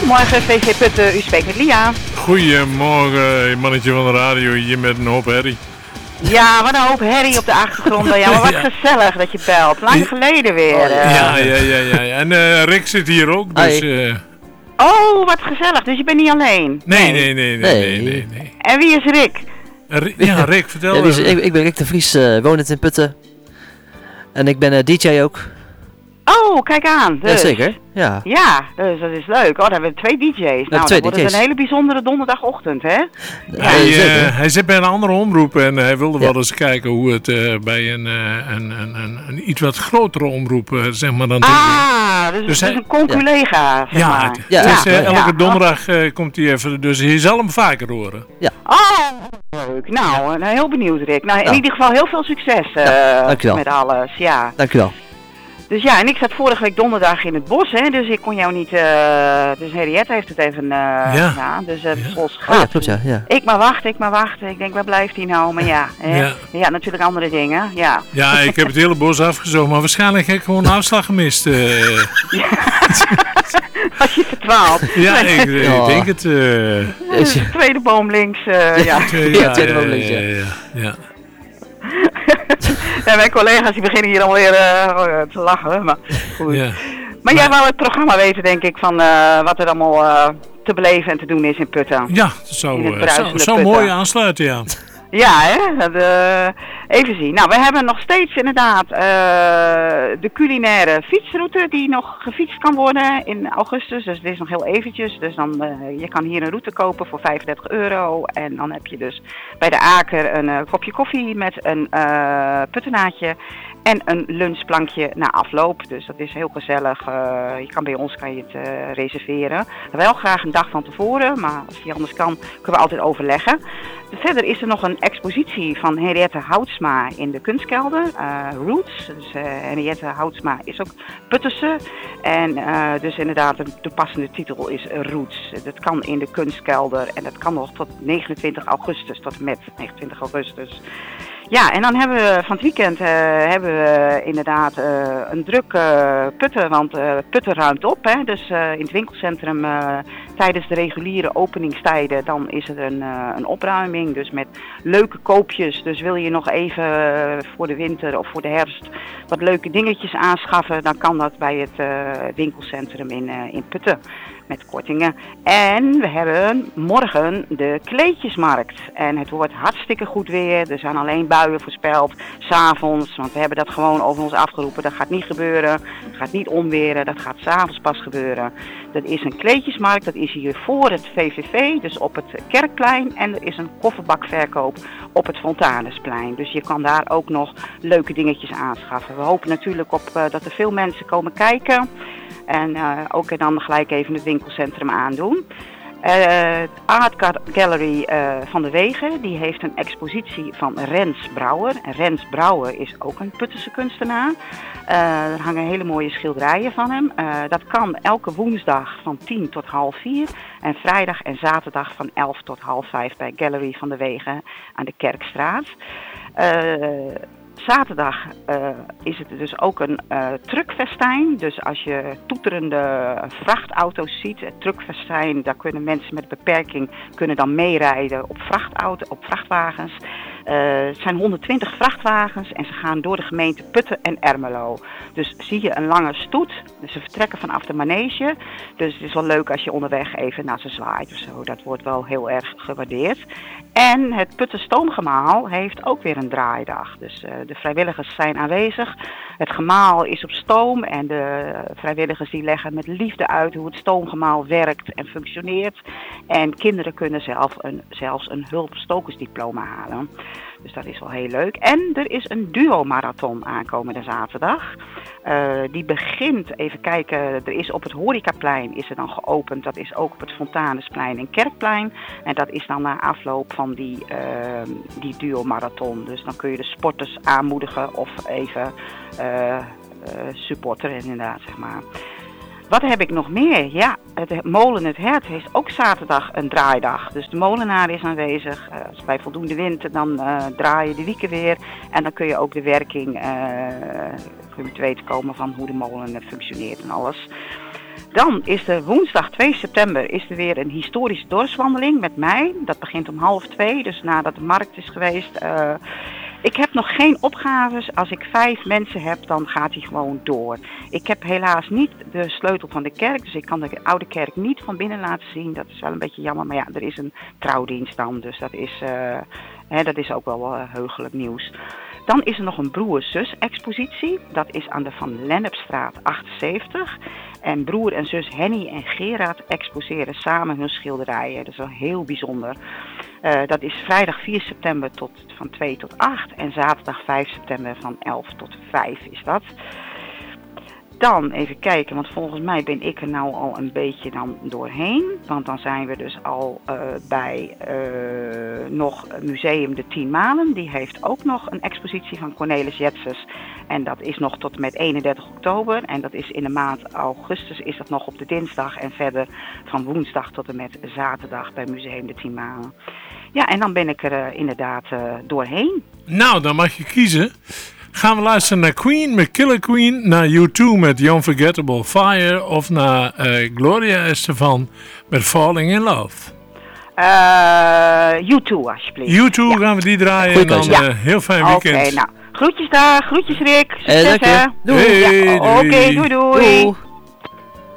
Goedemorgen, VV Putten. U spreekt met Lia. Goedemorgen, mannetje van de radio, hier met een hoop herrie. Ja, wat een hoop herrie op de achtergrond. Ja, maar wat gezellig dat je belt. Lang geleden weer. Ja. En Rick zit hier ook, dus... Oh, wat gezellig. Dus je bent niet alleen? Nee. En wie is Rick? Rick, vertel eens. Ik ben Rick de Vries, wonend in Putten. En ik ben DJ ook. Oh, kijk aan. Dus. Ja, zeker. Ja. Ja, dus dat is leuk. Oh, dan hebben we 2 DJ's. Nou, dan wordt het een hele bijzondere donderdagochtend, hè? Hij zit bij een andere omroep en hij wilde wel eens kijken hoe het bij een iets wat grotere omroep, zeg maar dan... Dus een conculega, zeg maar. Elke donderdag komt hij even, dus je zal hem vaker horen. Ja. Oh, leuk. Nou, heel benieuwd, Rick. Nou, in ieder geval heel veel succes met alles. Ja. Dank u wel. Dus ja, en ik zat vorige week donderdag in het bos, hè, dus ik kon jou niet, dus Henriette heeft het even gedaan, dus het bos gaat. Oh ja, klopt, ja. Ik maar wachten, ik denk, waar blijft hij nou, maar ja, natuurlijk andere dingen, ja. Ja, ik heb het hele bos afgezogen, maar waarschijnlijk heb ik gewoon een afslag gemist. Als je verdwaalt. Ja, ik denk het. Tweede boom links, tweede boom links, ja. Ja, mijn collega's die beginnen hier alweer te lachen, maar goed. Ja. Maar jij wou het programma weten, denk ik, van wat er allemaal te beleven en te doen is in Putten. Ja, dat zou mooi aansluiten, ja. Ja, hè? Even zien. Nou, we hebben nog steeds inderdaad de culinaire fietsroute die nog gefietst kan worden in augustus. Dus het is nog heel eventjes. Dus dan, je kan hier een route kopen voor €35. En dan heb je dus bij de Aker een kopje koffie met een puttenaatje. En een lunchplankje na afloop. Dus dat is heel gezellig. Bij ons kan je het reserveren. Wel graag een dag van tevoren. Maar als je anders kan, kunnen we altijd overleggen. Verder is er nog een expositie van Henriette Houtsma in de kunstkelder. Roots. Dus Henriette Houtsma is ook Puttense. En dus inderdaad, de passende titel is Roots. Dat kan in de kunstkelder. En dat kan nog tot 29 augustus. Tot en met 29 augustus. Ja, en dan hebben we van het weekend inderdaad een druk Putten, want Putten ruimt op. Hè? Dus in het winkelcentrum tijdens de reguliere openingstijden dan is er een opruiming. Dus met leuke koopjes. Dus wil je nog even voor de winter of voor de herfst wat leuke dingetjes aanschaffen, dan kan dat bij het winkelcentrum in Putten. Met kortingen. En we hebben morgen de kleedjesmarkt. En het wordt hartstikke goed weer. Er zijn alleen buien voorspeld. 's Avonds. Want we hebben dat gewoon over ons afgeroepen. Dat gaat niet gebeuren. Het gaat niet onweren. Dat gaat 's avonds pas gebeuren. Dat is een kleedjesmarkt. Dat is hier voor het VVV. Dus op het Kerkplein. En er is een kofferbakverkoop op het Fontanesplein. Dus je kan daar ook nog leuke dingetjes aanschaffen. We hopen natuurlijk op dat er veel mensen komen kijken. En ook dan gelijk even het winkelcentrum aandoen. Art Gallery van de Wegen, die heeft een expositie van Rens Brouwer. En Rens Brouwer is ook een Puttense kunstenaar. Er hangen hele mooie schilderijen van hem. Dat kan elke woensdag van 10 tot half 4. En vrijdag en zaterdag van 11 tot half 5 bij Gallery van de Wegen aan de Kerkstraat. Zaterdag is het dus ook een truckfestijn. Dus als je toeterende vrachtauto's ziet, het truckfestijn, daar kunnen mensen met beperking dan meerijden op vrachtwagens. Het zijn 120 vrachtwagens en ze gaan door de gemeente Putten en Ermelo. Dus zie je een lange stoet. Dus ze vertrekken vanaf de manege. Dus het is wel leuk als je onderweg even naar ze zwaait of zo. Dat wordt wel heel erg gewaardeerd. En het Putten Stoomgemaal heeft ook weer een draaidag. Dus de vrijwilligers zijn aanwezig. Het gemaal is op stoom en de vrijwilligers die leggen met liefde uit hoe het stoomgemaal werkt en functioneert. En kinderen kunnen zelfs een hulpstokersdiploma halen. Dus dat is wel heel leuk. En er is een duo-marathon aankomende zaterdag. Die begint, even kijken, er is op het Horecaplein is er dan geopend. Dat is ook op het Fontanesplein en Kerkplein. En dat is dan na afloop van die duo-marathon. Dus dan kun je de sporters aanmoedigen of even supporteren inderdaad, zeg maar. Wat heb ik nog meer? Ja, het Molen Het Hert heeft ook zaterdag een draaidag. Dus de molenaar is aanwezig. Als bij voldoende wind, dan draaien de wieken weer. En dan kun je ook de werking te weten komen van hoe de molen functioneert en alles. Dan is er woensdag 2 september is er weer een historische dorpswandeling met mij. Dat begint om 1:30, dus nadat de markt is geweest. Ik heb nog geen opgaves. Als ik 5 mensen heb, dan gaat hij gewoon door. Ik heb helaas niet de sleutel van de kerk, dus ik kan de oude kerk niet van binnen laten zien. Dat is wel een beetje jammer, maar ja, er is een trouwdienst dan, dus dat is ook wel heugelijk nieuws. Dan is er nog een broer-zus expositie. Dat is aan de Van Lennepstraat 78. En broer en zus Henny en Gerard exposeren samen hun schilderijen. Dat is wel heel bijzonder. Dat is vrijdag 4 september van 2 tot 8. En zaterdag 5 september van 11 tot 5 is dat. Dan even kijken, want volgens mij ben ik er nou al een beetje dan doorheen. Want dan zijn we dus al bij nog Museum de 10 Malen. Die heeft ook nog een expositie van Cornelis Jetsers. En dat is nog tot en met 31 oktober. En dat is in de maand augustus is dat nog op de dinsdag. En verder van woensdag tot en met zaterdag bij Museum de 10 Malen. Ja, en dan ben ik er inderdaad doorheen. Nou, dan mag je kiezen. Gaan we luisteren naar Queen met Killer Queen, naar U2 met The Unforgettable Fire of naar Gloria Estefan met Falling in Love? U2 alsjeblieft. U2 gaan we die draaien en dan heel fijn weekend. Oké, nou, groetjes daar, groetjes Rick, succes dank je. hè. Doei. Oké, doei. Doei.